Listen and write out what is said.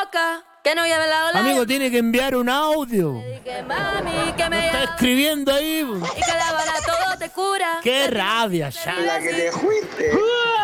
boca, que no lleve la ola. Amigo, tiene que enviar un audio. Me dije, mami, que me Está llama escribiendo ahí. y que la bala todo te cura. ¡Qué rabia, ya! La que te fuiste.